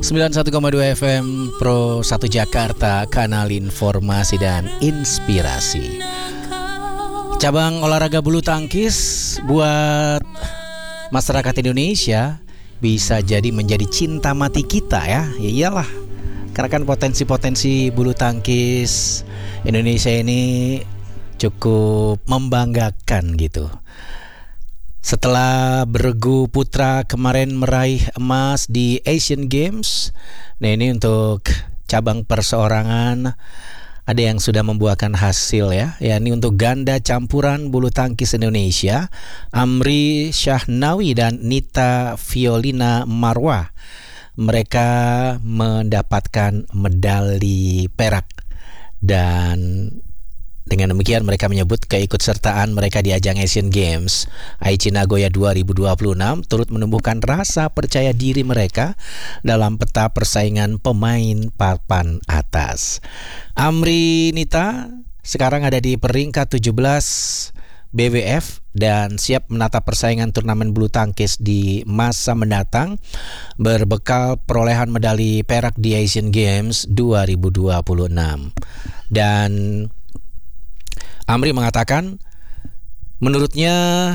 91,2 FM Pro 1 Jakarta, kanal informasi dan inspirasi. Cabang olahraga bulu tangkis buat masyarakat Indonesia bisa jadi menjadi cinta mati kita ya. Ya iyalah, karena kan potensi-potensi bulu tangkis Indonesia ini cukup membanggakan gitu. Setelah bergu putra kemarin meraih emas di Asian Games, nah ini untuk cabang perseorangan ada yang sudah membuahkan hasil ya. Ini untuk ganda campuran bulu tangkis Indonesia, Amri Syahnawi dan Nita Violina Marwah. Mereka mendapatkan medali perak dan dengan demikian mereka menyebut keikutsertaan mereka di ajang Asian Games Aichi Nagoya 2026 turut menumbuhkan rasa percaya diri mereka dalam peta persaingan pemain papan atas. Amri Nita sekarang ada di peringkat 17 BWF dan siap menatap persaingan turnamen bulu tangkis di masa mendatang berbekal perolehan medali perak di Asian Games 2026. Dan Amri mengatakan menurutnya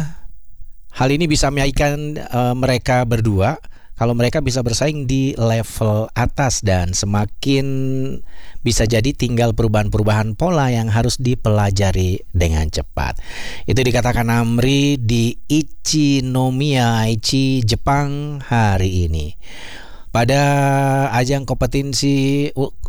hal ini bisa meyakinkan mereka berdua kalau mereka bisa bersaing di level atas dan semakin bisa jadi tinggal perubahan-perubahan pola yang harus dipelajari dengan cepat. Itu dikatakan Amri di Ichinomiya Aichi, Jepang hari ini. Pada ajang kompetisi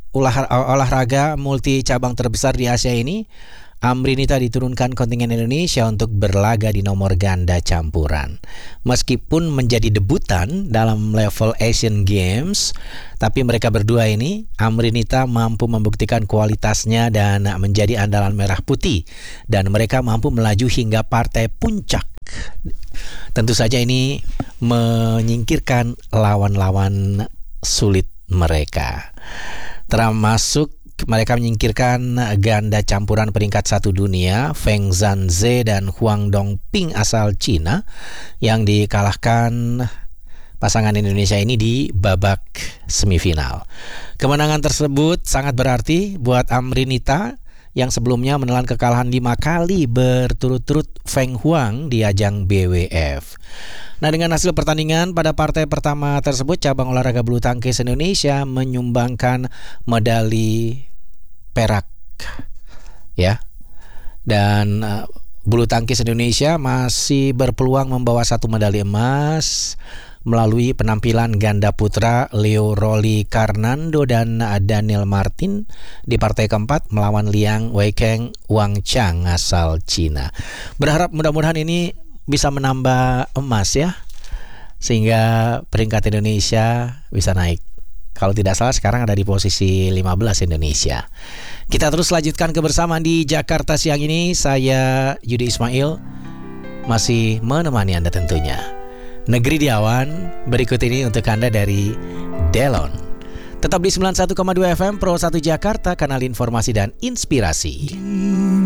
olahraga multi cabang terbesar di Asia ini, Amri Nita diturunkan kontingen Indonesia untuk berlaga di nomor ganda campuran. Meskipun menjadi debutan dalam level Asian Games, tapi mereka berdua ini, Amri Nita mampu membuktikan kualitasnya dan menjadi andalan merah putih. Dan mereka mampu melaju hingga partai puncak. Tentu saja ini menyingkirkan lawan-lawan sulit mereka. Termasuk mereka menyingkirkan ganda campuran peringkat 1 dunia Feng Zhanze dan Huang Dongping asal Cina yang dikalahkan pasangan Indonesia ini di babak semifinal. Kemenangan tersebut sangat berarti buat Amri Nita yang sebelumnya menelan kekalahan 5 kali berturut-turut Feng Huang di ajang BWF. Nah, dengan hasil pertandingan pada partai pertama tersebut, cabang olahraga bulu tangkis Indonesia menyumbangkan medali perak ya. Dan bulu tangkis Indonesia masih berpeluang membawa 1 medali emas melalui penampilan ganda putra Leo Rolly Karnando dan Daniel Martin di partai keempat melawan Liang Weikeng Wang Chang asal Cina. Berharap mudah-mudahan ini bisa menambah emas ya, sehingga peringkat Indonesia bisa naik. Kalau tidak salah sekarang ada di posisi 15 Indonesia. Kita terus lanjutkan kebersamaan di Jakarta siang ini. Saya Yudi Ismail masih menemani Anda tentunya. Negeri di Awan berikut ini untuk Anda dari Delon. Tetap di 91,2 FM Pro 1 Jakarta, kanal informasi dan inspirasi.